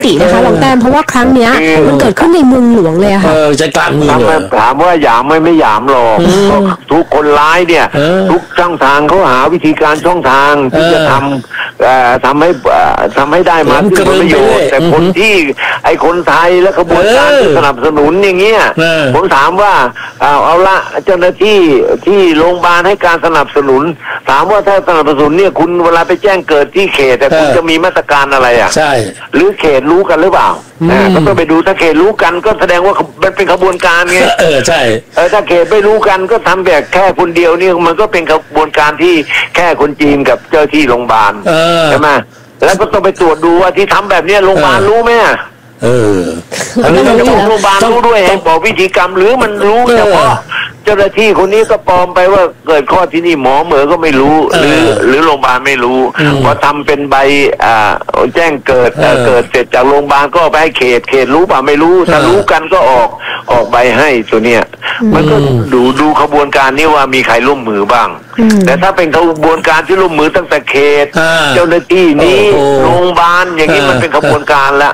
ตินะคะรองแต้มเพราะว่าครั้งเนี้ยมันเกิดขึ้นในเมืองหลวงเลยค่ะใจกลางเมืองเลยถามว่าหยามไม่หยามหรอกทุกคนร้ายเนี่ยทุกช่องทางเขาหาวิธีการช่องทางที่จะทำให้ได้มาซึ่งผลประโยชน์แต่คนที่ไอ้คนไทยและขบวนการสนับสนุนอย่างเงี้ยผมถามว่าเอาละเจ้าหน้าที่ที่โรงพยาบาลให้การสนับสนุนถามว่าถ้าสนับสนุนเนี่ยคุณเวลาไปแจ้งเกิดที่เขตแต่คุณจะมีมาตรการอะไรอ่ะใช่หรือเขตรู้กันหรือเปล่าก็ต้องไปดูถ้าเขตรู้กันก็แสดงว่ามันเป็นขบวนการไงใช่ถ้าเขตไม่รู้กันก็ทำแบบแค่คนเดียวนี่มันก็เป็นขบวนการที่แค่คนจีนกับเจ้าที่โรงพยาบาลใช่ไหมแล้วก็ต้องไปตรวจดูว่าที่ทำแบบนี้โรงพยาบาลรู้ไหมอันนี้ต้องโรงพยาบาลรู้ด้วยให้บอกวิธีกรรมหรือมันรู้เฉพาะเจ้าหน้าที่คนนี้ก็ปลอมไปว่าเกิดข้อที่นี่หมอเหมือก็ไม่รู้หรือโรงพยาบาลไม่รู้พอทำเป็นใบแจ้งเกิดเสร็จจากโรงพยาบาลก็ไปให้เขตรู้ป่ะไม่รู้ถ้ารู้กันก็ออกใบให้ตัวเนี้ยมันก็ดูขบวนการนี้ว่ามีใครร่วมมือบ้างแต่ถ้าเป็นขบวนการที่ร่วมมือตั้งแต่เขตเจ้าหน้าที่นี้โรงพยาบาลอย่างนี้มันเป็นขบวนการละ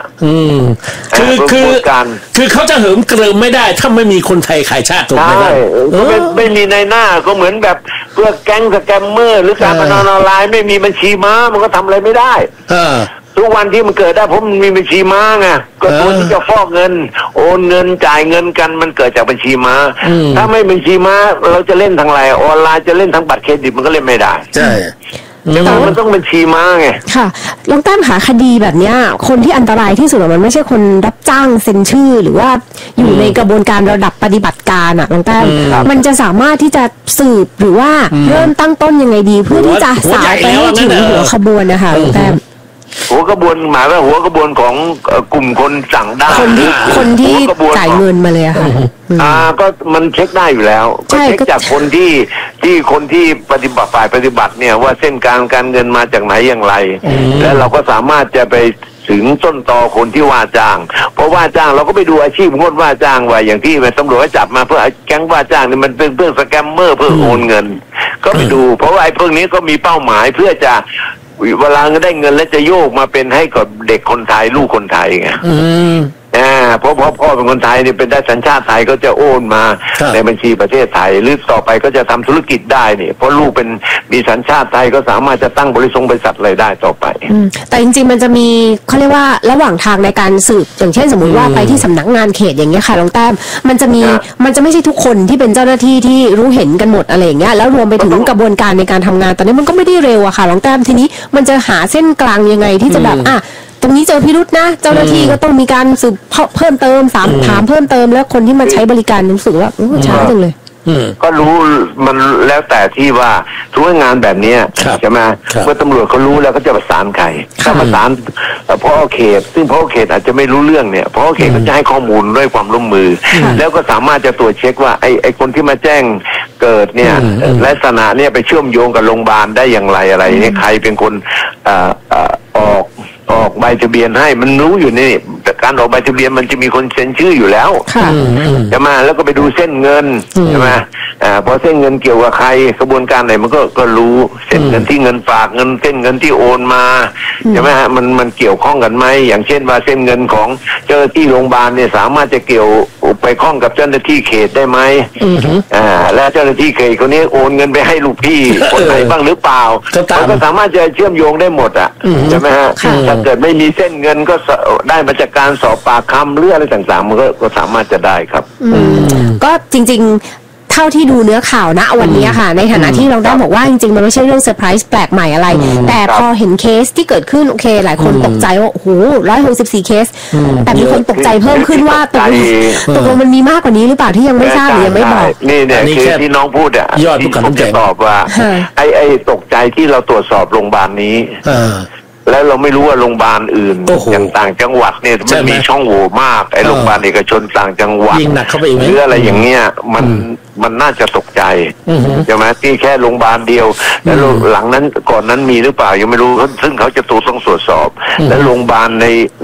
คือเขาจะเหิมเกริมไม่ได้ถ้าไม่มีคนไทยขายชาติถูกไหมครับไม่มีในหน้าก็เหมือนแบบเพื่อแก๊งสแกมเมอร์หรือการพนันออนไลน์ไม่มีบัญชีม้ามันก็ทำอะไรไม่ได้ทุกวันที่มันเกิดได้เพราะมันมีบัญชีม้าไงก็ตัวที่จะฟอกเงินโอนเงินจ่ายเงินกันมันเกิดจากบัญชีม้าถ้าไม่บัญชีม้าเราจะเล่นทางไหนออนไลน์จะเล่นทางบัตรเครดิตมันก็เล่นไม่ได้ใช่แต่มันต้องบัญชีม้าไงค่ะลองแต้มหาคดีแบบเนี้ยคนที่อันตรายที่สุดมันไม่ใช่คนรับจ้างเซ็นชื่อหรือว่าอยู่ในกระบวนการระดับปฏิบัติการลองแต้มมันจะสามารถที่จะสืบหรือว่าเริ่มตั้งต้นยังไงดีเพื่อที่จะสาวไปให้ถึงหัวขบวนนะคะลองแต้มหัวกระบวนหมายว่าหัวกระบวนของกลุ่มคนสั่งได้คนที่จ่ายเงินมาเลยค่ะก็มันเช็คได้อยู่แล้วก็เช็คจากคนที่ปฏิบัติฝ่ายปฏิบัติเนี่ยว่าเส้นการเงินมาจากไหนอย่างไรและเราก็สามารถจะไปถึงต้นตอคนที่ว่าจ้างเพราะว่าจ้างเราก็ไปดูอาชีพคนว่าจ้างว่าอย่างที่ตำรวจจับมาเพื่อแก๊งว่าจ้างนี่มันเป็นเพื่อสแกมเมอร์เพื่อโอนเงินก็ไปดูเพราะว่าไอ้พวกนี้ก็มีเป้าหมายเพื่อจะเวลาได้เงินแล้วจะโยกมาเป็นให้กับเด็กคนไทยลูกคนไทยไงเพราะพ่อเป็นคนไทยเนี่ยเป็นได้สัญชาติไทยก็จะโอนมาในบัญชีประเทศไทยหรือต่อไปก็จะทำธุรกิจได้เนี่ยเพราะลูกเป็นมีสัญชาติไทยก็สามารถจะตั้งบริษัทอะไรได้ต่อไปแต่จริงๆมันจะมีเขาเรียกว่าระหว่างทางในการสืบอย่างเช่นสมมุติว่าไปที่สำนักงานเขตอย่างเงี้ยค่ะรองแต้มมันจะไม่ใช่ทุกคนที่เป็นเจ้าหน้าที่ที่รู้เห็นกันหมดอะไรอย่างเงี้ยแล้วรวมไปถึงกระบวนการในการทำงานตอนนี้มันก็ไม่ได้เร็วอะค่ะรองแต้มทีนี้มันจะหาเส้นกลางยังไงที่จะแบบตรงนี้เจอพิรุธนะเจ้าหน้าที่ก็ต้องมีการสืบเพิ่มเติมถามเพิ่มเติมแล้วคนที่มาใช้บริการรู้สึกว่าช้าจังเลยก็รู้มันแล้วแต่ที่ว่าทุกงานแบบนี้ใช่ไหมเมื่อตำรวจเขารู้แล้วก็จะประสานใครถ้าประสานพ่อเขตซึ่งพ่อเขตอาจจะไม่รู้เรื่องเนี่ยพ่อเขตก็จะให้ข้อมูลด้วยความร่วมมือแล้วก็สามารถจะตรวจเช็คว่าไอ้คนที่มาแจ้งเกิดเนี่ยลักษณะเนี่ยไปเชื่อมโยงกับโรงพยาบาลได้อย่างไรอะไรเนี่ยใครเป็นคนออกใบทะเบียนให้มันรู้อยู่นี่แต่การออกใบทะเบียนมันจะมีคนเซ็นชื่ออยู่แล้วใช่ไหมแล้วก็ไปดูเส้นเงินใช่ไหมพอเส้นเงินเกี่ยวกับใครกระบวนการไหนมันก็รู้เส้นเงินที่เงินฝากเงินเส้นเงินที่โอนมาใช่ไหมฮะมันเกี่ยวข้องกันไหมอย่างเช่นว่าเส้นเงินของเจ้าหน้าที่โรงพยาบาลเนี่ยสามารถจะเกี่ยวไปข้องกับเจ้าหน้าที่เขตได้ไหมและเจ้าหน้าที่เขตคนนี้โอนเงินไปให้ลูกพี่คนไหนบ้างหรือเปล่ามันก็สามารถจะเชื่อมโยงได้หมดใช่ไหมฮะถ้าเกิดไม่มีเส้นเงินก็ได้มาจากการสอบปากคำหรืออะไรต่างๆมันก็สามารถจะได้ครับก็จริงๆเท่าที่ดูเนื้อข่าวณวันนี้ค่ะในฐานะที่เราได้บอกว่าจริงๆมันไม่ใช่เรื่องเซอร์ไพรส์แปลกใหม่อะไรแต่พอเห็นเคสที่เกิดขึ้นโอเคหลายคนตกใจว่าโอ้โห164เคสแต่มีคนตกใจเพิ่มขึ้นว่าตกลงมันมีมากกว่านี้หรือเปล่าที่ยังไม่ทราบหรือยังไม่บอกนี่เนี่ยคือที่น้องพูดยอดผู้การจะตอบว่าไอ้ตกใจที่เราตรวจสอบโรงพยาบาลนี้แล้วเราไม่รู้ว่าโรงพยาบาลอื่นอย่างต่างจังหวัดเนี่ยมันมีช่องโหว่มากไอ้โรงพยาบาลเอกชนต่างจังหวัดหรืออะไรอย่างเงี้ยมันน่าจะตกใจใช่ไหมที่แค่โรงพยาบาลเดียวแล้วหลังนั้นก่อนนั้นมีหรือเปล่ายังไม่รู้ซึ่งเขาจะต้องตรวจสอบแล้วโรงพยาบาล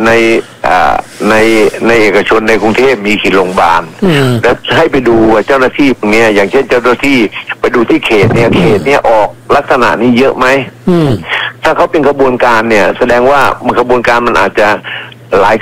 ในเอกชนในกรุงเทพมีกี่โรงพยาบาลแล้วให้ไปดูเจ้าหน้าที่พวกนี้อย่างเช่นเจ้าหน้าที่ไปดูที่เขตเนี่ยออกลักษณะนี้เยอะไหมถ้าเขาเป็นกระบวนการเนี่ยแสดงว่ามันกระบวนการมันอาจจะหลาย